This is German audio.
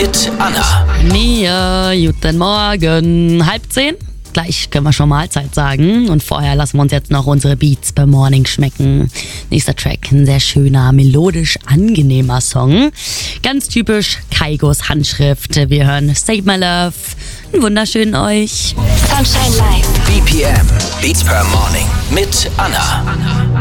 mit Anna. Mia, guten Morgen. 9:30? Gleich können wir schon Mahlzeit sagen. Und vorher lassen wir uns jetzt noch unsere Beats beim Morning schmecken. Nächster Track, ein sehr schöner, melodisch angenehmer Song. Ganz typisch Kaigos Handschrift. Wir hören Save My Love. Einen wunderschönen euch. Sunshine Live. BPM, Beats per Morning mit Anna.